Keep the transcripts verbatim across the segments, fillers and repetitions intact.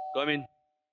Come in.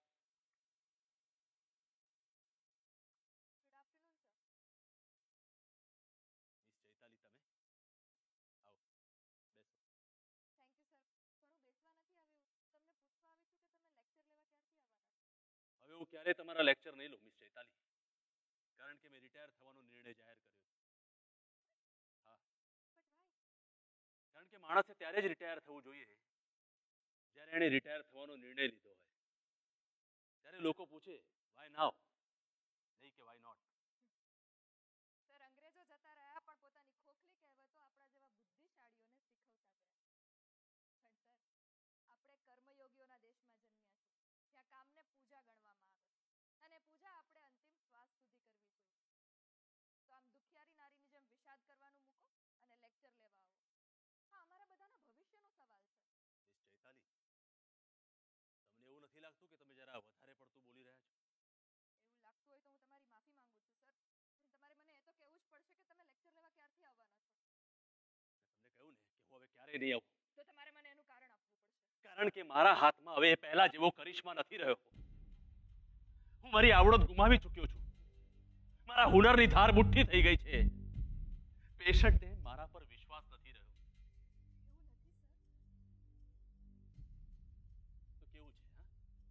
હવે હું ક્યારે તમારા લેક્ચર નહીં લઉં મિસ ચૈતાલી, કારણ કે મેં રિટાયર થવાનો નિર્ણય જાહેર કર્યો છે. હા, કારણ કે માણસે ત્યારે જ રિટાયર થવું જોઈએ જ્યારે એણે રિટાયર થવાનો નિર્ણય લીધો હોય. ત્યારે લોકો પૂછે વાય નાવ, નહીં કે વાય નોટ. સર, અંગ્રેજો જતા રહ્યા પણ પોતાની ખોખલી કહેવતો આપણા જેવા બુદ્ધિશાળીઓને શીખવતા ગયા. પણ સર, આપણે કર્મયોગીઓના દેશમાં જન્મ્યા છીએ, જ્યાં કામને પૂજા ગણવામાં આવે અને પૂજા આપણે અંતિમ શ્વાસ સુધી કરવી જોઈએ. તો આમ દુખિયારી નારીની જેમ વિષાદ કરવાનું મૂકો અને લેક્ચર લેવા આવો. હા, અમારા બધાના ભવિષ્યનો સવાલ છે. મિસ ચૈતાલી, તમને એવું નથી લાગતું કે તમે જરા વધારે પડતું બોલી રહ્યા છો? એવું લાગતું હોય તો હું તમારી માફી માંગુ છું સર, પણ તમારે મને એ તો કહેવું જ પડશે કે તમે લેક્ચર લેવા ક્યારથી આવવાના છો. તમને કહ્યું ને કે હું હવે ક્યારેય નહીં આવું. તો તમારે મને એનું કારણ આપવું પડશે. કારણ કે મારા હાથમાં હવે પહેલા જેવો કરિશ્મા નથી રહ્યો. હું મારી આવડત ગુમાવી ચૂક્યો છું. મારા હુનરની ધાર મુઠ્ઠી થઈ ગઈ છે. પેશન્ટને મારા પર વિશ્વાસ નથી રહ્યો. એવું નથી સર. તો કેવું છે? હા,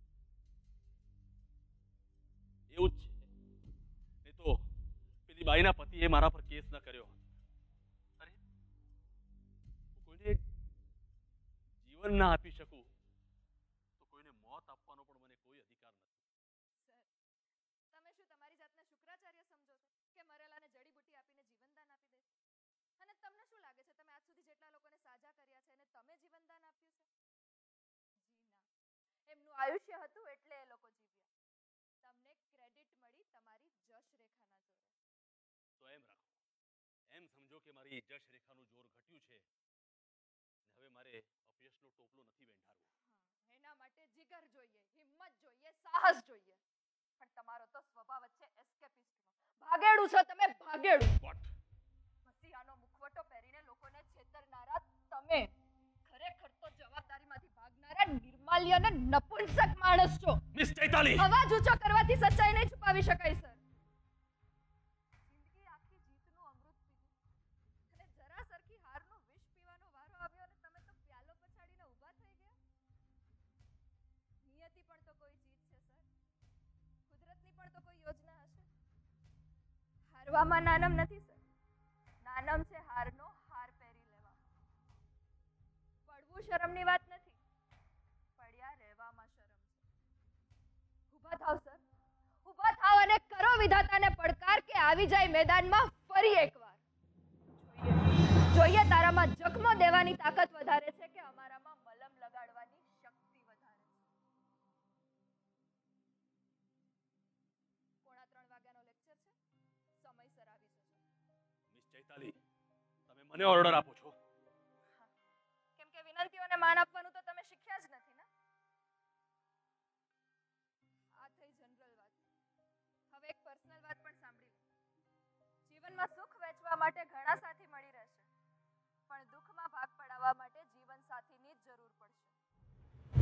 એવું જ છે. નહીં તો પેલી બાઈના પતિએ મારા પર કેસ ન કર્યો. અરે, હું કોઈને જીવન ના આપી શકું તો કોઈને મોત આપવાનો પણ મને કોઈ અધિકાર નથી. સર, તમે શું તમારી જાતને શુક્રાચાર્ય સમજો છો કે મરેલાને જડીબુટી આપીને જીવનદાન આપી દેશો? અને તમને શું લાગે છે તમે આજ સુધી જેટલા લોકોને સાજા કર્યા છે એને તમે જીવનદાન આપ્યું છે? જી ના, એમનું આયુષ્ય હતું એટલે એ લોકો જીવ્યા. તમને ક્રેડિટ મળી તમારી જશ રેખાના જોરે. તો એમ રાખો, એમ સમજો કે મારી જશ રેખાનું જોર ઘટ્યું છે અને હવે મારે અપયશનો ટોપલો નથી વેંઢારવો. હા, એના માટે જીગર જોઈએ, હિંમત જોઈએ, સાહસ જોઈએ. પણ તમારો તો સ્વભાવ જ છે એસ્કેપિસ્ટનો. ભાગેડું છો તમે, ભાગેડું. વોટ? મસીહાનો મુખવટો પહેરીને લોકોને છેતરનારા તમે ખરેખર તો જવાબદારીમાંથી ભાગનારા નિર્માલ્ય અને નપુંસક માણસ છો. મિસ ચૈતાલી, અવાજ ઊંચો કરવાથી સચ્ચાઈ નહીં છુપાવી શકાય સર. જિંદગી આખી જીતનું અમૃત પીધું અને જરા સરખી હારનું વિષ પીવાનો વારો આવ્યો અને તમે તો પ્યાલો પછાડીને ઊભા થઈ ગયા. નિયતિ પણ તો કોઈ ચીજ છે સર. કુદરતની પણ તો કોઈ યોજના હશે. હારવામાં નાનમ નથી સર. નાનમ છે હારનો હાર પહેરી લેવા. પડવું શરમની વાત નથી, પડ્યા રહેવામાં શરમ છે. ઊભા થાવ સર, ઊભા થાવ અને કરો વિધાતાને પડકાર કે આવી જાય મેદાનમાં ફરી એકવાર. જોઈએ જોઈએ તારામાં જખમો દેવાની તાકાત વધારે છે કે અમારામાં મલમ લગાડવાની શક્તિ વધારે છે. પોણા ત્રણ વાગ્યાનો લેક્ચર છે, સમયસર આવી જજો. મિસ ચૈતાલી, તમે મને ઓર્ડર આપો છો? કેમ કે વિનંતીઓને માન આપવાનું તો તમે શીખ્યા જ નથી ને. આ થઈ જનરલ વાત. હવે એક પર્સનલ વાત પણ સાંભળી લો. જીવનમાં સુખ વેચવા માટે ઘણા સાથી મળી રહેશે, પણ દુઃખમાં ભાગ પડાવવા માટે